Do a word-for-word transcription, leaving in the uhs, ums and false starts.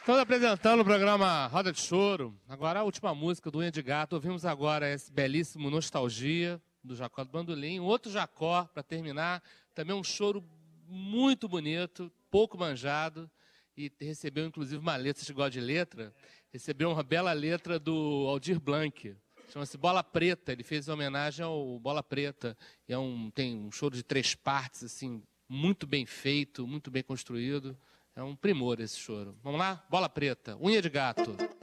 Estamos apresentando o programa Roda de Choro. Agora a última música do Unha de Gato. Ouvimos agora esse belíssimo Nostalgia, do Jacó do Bandolim. Outro Jacó, para terminar. Também um choro muito bonito, pouco manjado. E recebeu, inclusive, uma letra, se gosta de letra, recebeu uma bela letra do Aldir Blanc. Chama-se Bola Preta. Ele fez homenagem ao Bola Preta. E é um, tem um choro de três partes, assim, muito bem feito, muito bem construído. É um primor esse choro. Vamos lá? Bola Preta, Unha de Gato.